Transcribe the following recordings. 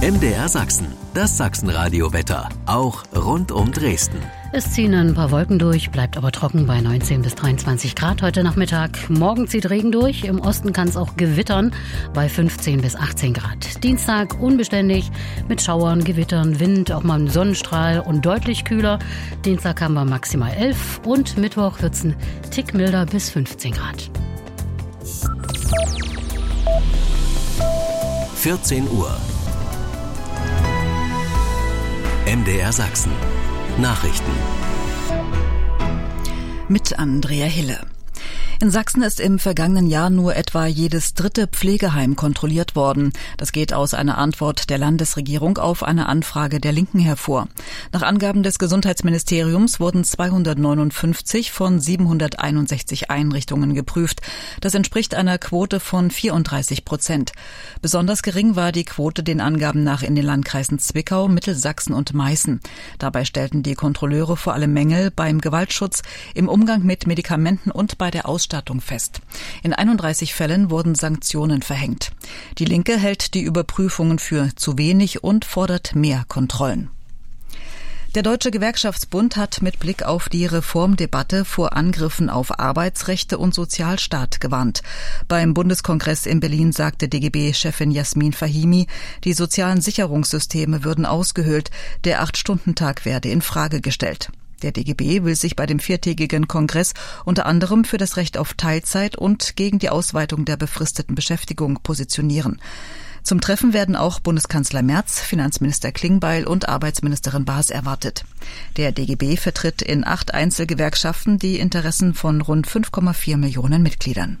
MDR Sachsen, das Sachsenradio-Wetter, auch rund um Dresden. Es ziehen ein paar Wolken durch, bleibt aber trocken bei 19 bis 23 Grad heute Nachmittag. Morgen zieht Regen durch, im Osten kann es auch gewittern bei 15 bis 18 Grad. Dienstag unbeständig mit Schauern, Gewittern, Wind, auch mal ein Sonnenstrahl und deutlich kühler. Dienstag haben wir maximal 11 und Mittwoch wird es ein Tick milder bis 15 Grad. 14 Uhr. MDR Sachsen. Nachrichten. Mit Andrea Hille. In Sachsen ist im vergangenen Jahr nur etwa jedes dritte Pflegeheim kontrolliert worden. Das geht aus einer Antwort der Landesregierung auf eine Anfrage der Linken hervor. Nach Angaben des Gesundheitsministeriums wurden 259 von 761 Einrichtungen geprüft. Das entspricht einer Quote von 34%. Besonders gering war die Quote den Angaben nach in den Landkreisen Zwickau, Mittelsachsen und Meißen. Dabei stellten die Kontrolleure vor allem Mängel beim Gewaltschutz, im Umgang mit Medikamenten und bei der Ausstattung fest. In 31 Fällen wurden Sanktionen verhängt. Die Linke hält die Überprüfungen für zu wenig und fordert mehr Kontrollen. Der Deutsche Gewerkschaftsbund hat mit Blick auf die Reformdebatte vor Angriffen auf Arbeitsrechte und Sozialstaat gewarnt. Beim Bundeskongress in Berlin sagte DGB-Chefin Jasmin Fahimi, die sozialen Sicherungssysteme würden ausgehöhlt, der 8-Stunden-Tag werde in Frage gestellt. Der DGB will sich bei dem 4-tägigen Kongress unter anderem für das Recht auf Teilzeit und gegen die Ausweitung der befristeten Beschäftigung positionieren. Zum Treffen werden auch Bundeskanzler Merz, Finanzminister Klingbeil und Arbeitsministerin Baas erwartet. Der DGB vertritt in 8 Einzelgewerkschaften die Interessen von rund 5,4 Millionen Mitgliedern.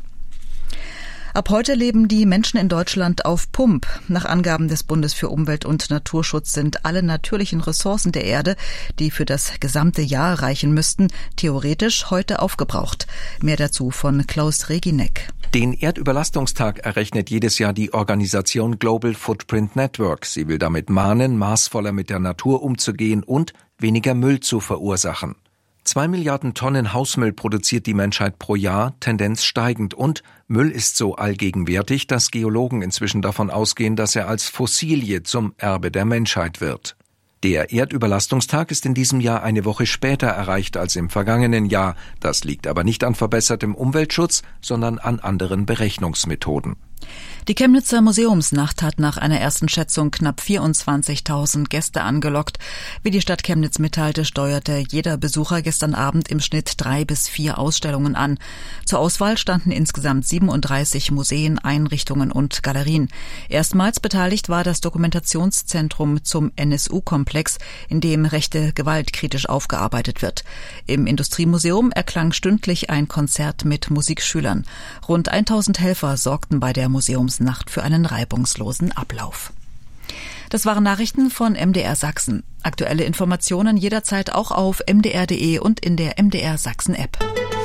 Ab heute leben die Menschen in Deutschland auf Pump. Nach Angaben des Bundes für Umwelt und Naturschutz sind alle natürlichen Ressourcen der Erde, die für das gesamte Jahr reichen müssten, theoretisch heute aufgebraucht. Mehr dazu von Klaus Regineck. Den Erdüberlastungstag errechnet jedes Jahr die Organisation Global Footprint Network. Sie will damit mahnen, maßvoller mit der Natur umzugehen und weniger Müll zu verursachen. 2 Milliarden Tonnen Hausmüll produziert die Menschheit pro Jahr, Tendenz steigend. Und Müll ist so allgegenwärtig, dass Geologen inzwischen davon ausgehen, dass er als Fossilie zum Erbe der Menschheit wird. Der Erdüberlastungstag ist in diesem Jahr eine Woche später erreicht als im vergangenen Jahr. Das liegt aber nicht an verbessertem Umweltschutz, sondern an anderen Berechnungsmethoden. Die Chemnitzer Museumsnacht hat nach einer ersten Schätzung knapp 24.000 Gäste angelockt. Wie die Stadt Chemnitz mitteilte, steuerte jeder Besucher gestern Abend im Schnitt 3 bis 4 Ausstellungen an. Zur Auswahl standen insgesamt 37 Museen, Einrichtungen und Galerien. Erstmals beteiligt war das Dokumentationszentrum zum NSU-Komplex, in dem rechte Gewalt kritisch aufgearbeitet wird. Im Industriemuseum erklang stündlich ein Konzert mit Musikschülern. Rund 1000 Helfer sorgten bei der Museumsnacht für einen reibungslosen Ablauf. Das waren Nachrichten von MDR Sachsen. Aktuelle Informationen jederzeit auch auf mdr.de und in der MDR Sachsen App.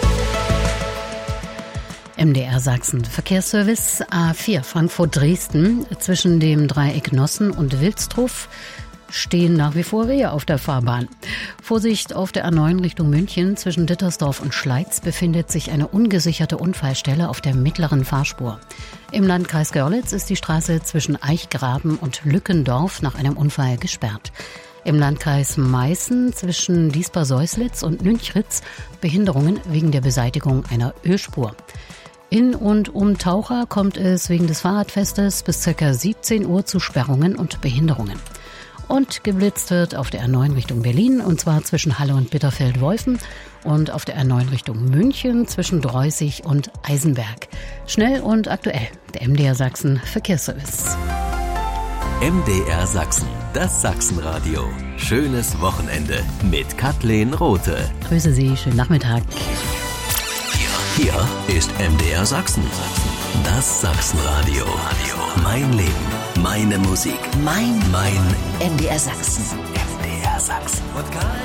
MDR Sachsen Verkehrsservice A4 Frankfurt-Dresden zwischen dem Dreieck Nossen und Wilsdruf stehen nach wie vor Rehe auf der Fahrbahn. Vorsicht auf der A9 Richtung München. Zwischen Dittersdorf und Schleiz befindet sich eine ungesicherte Unfallstelle auf der mittleren Fahrspur. Im Landkreis Görlitz ist die Straße zwischen Eichgraben und Lückendorf nach einem Unfall gesperrt. Im Landkreis Meißen zwischen Diesper-Seuslitz und Nünchritz Behinderungen wegen der Beseitigung einer Ölspur. In und um Taucher kommt es wegen des Fahrradfestes bis ca. 17 Uhr zu Sperrungen und Behinderungen. Und geblitzt wird auf der A9 Richtung Berlin, und zwar zwischen Halle und Bitterfeld-Wolfen, und auf der A9 Richtung München zwischen Dreußig und Eisenberg. Schnell und aktuell, der MDR Sachsen Verkehrsservice. MDR Sachsen, das Sachsenradio. Schönes Wochenende mit Kathleen Rothe. Grüße Sie, schönen Nachmittag. Hier ist MDR Sachsen, das Sachsenradio. Mein Leben, meine Musik, mein MDR Sachsen. MDR Sachsen.